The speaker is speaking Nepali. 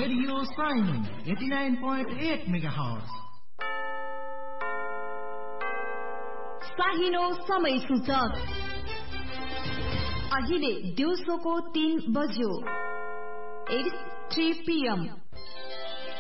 Radio sign 89.8 megahertz. साहिनो समय सूचक अहिले दिउँसोको 3 बज्यो। 3 PM